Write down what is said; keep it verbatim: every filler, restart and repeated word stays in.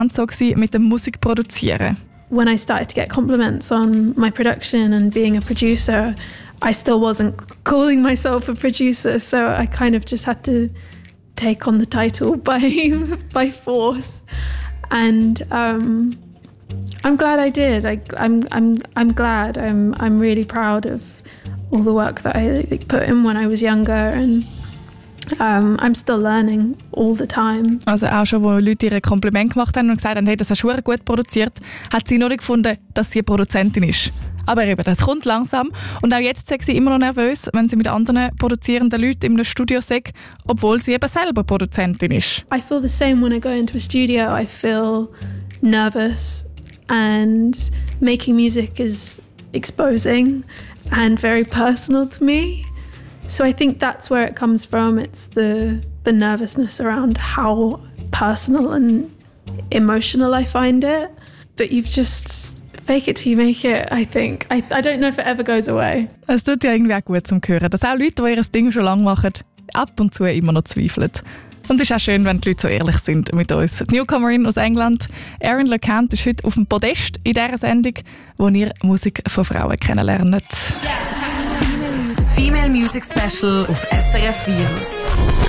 so mit dem Musikproduzieren. When I started to get compliments on my production and being a producer, I still wasn't calling myself a producer, so I kind of just had to take on the title by by force. And um, I'm glad I did. I, I'm I'm I'm glad. I'm I'm really proud of all the work that I put in when I was younger, and um, I'm still learning all the time. Also auch schon, wo Leute ihr ein Kompliment gemacht haben und gesagt haben, hey, das hast du sehr gut produziert, hat sie noch nicht gefunden, dass sie eine Produzentin ist. Aber eben, das kommt langsam. Und auch jetzt sagt sie immer noch nervös, wenn sie mit anderen produzierenden Leuten in einem Studio ist, obwohl sie eben selber Produzentin ist. I feel the same when I go into a studio. I feel nervous, and making music is exposing and very personal to me. So I think that's where it comes from. It's the the nervousness around how personal and emotional I find it. But you've just fake it till you make it, I think. I, I don't know if it ever goes away. Es tut ja irgendwie auch gut zum Hören, dass auch Leute, die ihr Ding schon lange machen, ab und zu immer noch zweifeln. Und es ist auch schön, wenn die Leute so ehrlich sind mit uns. Die Newcomerin aus England, Erin LeCant, ist heute auf dem Podest in dieser Sendung, wo ihr Musik von Frauen kennenlernt. Das Female Music Special auf S R F Virus.